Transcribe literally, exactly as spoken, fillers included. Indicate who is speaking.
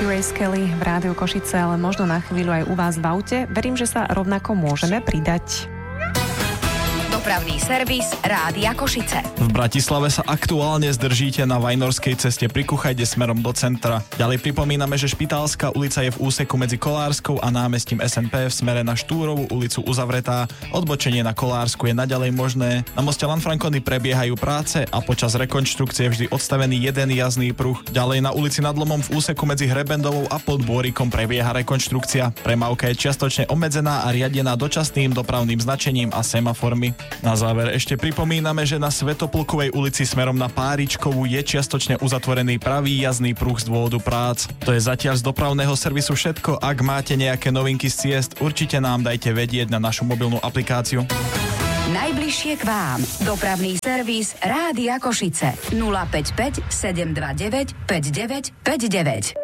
Speaker 1: Grace Kelly v Rádiu Košice, ale možno na chvíľu aj u vás v aute. Verím, že sa rovnako môžeme pridať.
Speaker 2: Dopravný servis Rádia Košice.
Speaker 3: V Bratislave sa aktuálne zdržíte na Vajnorskej ceste pri Kuchajde smerom do centra. Ďalej pripomíname, že Špitálska ulica je v úseku medzi Kolárskou a námestím es en pé v smere na Štúrovú ulicu uzavretá. Odbočenie na Kolársku je naďalej možné. Na moste Lanfrancony prebiehajú práce a počas rekonštrukcie vždy odstavený jeden jazdný pruh. Ďalej na ulici Nad Lomom v úseku medzi Hrebendovou a Podbôrikom prebieha rekonštrukcia. Premávka je čiastočne obmedzená a riadená dočasným dopravným značením a semaformi. Na záver ešte pripomíname, že na Svätoplukovej ulici smerom na Páričkovú je čiastočne uzatvorený pravý jazdný pruh z dôvodu prác. To je zatiaľ z dopravného servisu všetko. Ak máte nejaké novinky z ciest, určite nám dajte vedieť na našu mobilnú aplikáciu.
Speaker 2: Najbližšie k vám. Dopravný servis Rádia Košice. nula päť päť sedem dva deväť päť deväť päť deväť.